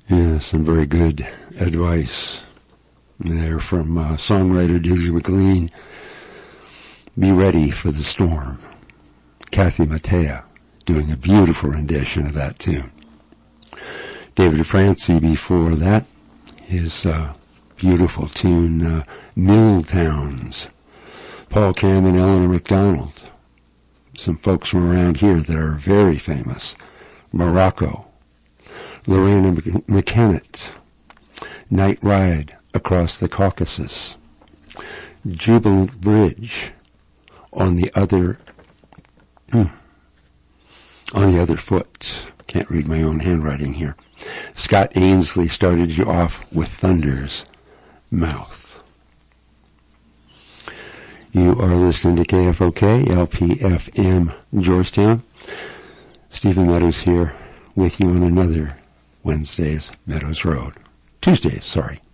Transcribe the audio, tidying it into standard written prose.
Yeah, some very good advice there from songwriter Dewey McLean. Be ready for the storm. Kathy Mattea doing a beautiful rendition of that tune. David Francie before that, his beautiful tune, Milltowns. Paul Cam and Eleanor McDonald. Some folks from around here that are very famous. Morocco. Lorena McKennett, Night Ride Across the Caucasus, Jubilant Bridge, on the other foot. Can't read my own handwriting here. Scott Ainsley started you off with Thunder's Mouth. You are listening to KFOK, LPFM, Georgetown. Stephen Meadows here with you on another Tuesdays, sorry.